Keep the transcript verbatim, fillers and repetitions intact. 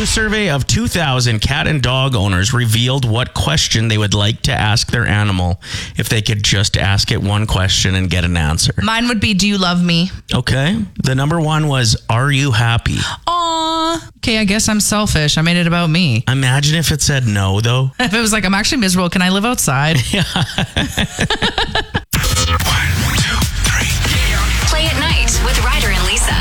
survey of two thousand cat and dog owners revealed what question they would like to ask their animal if they could just ask it one question and get an answer. Mine would be, do you love me? Okay. The number one was, are you happy? Aw. Okay, I guess I'm selfish. I made it about me. Imagine if it said no, though. If it was like, I'm actually miserable. Can I live outside?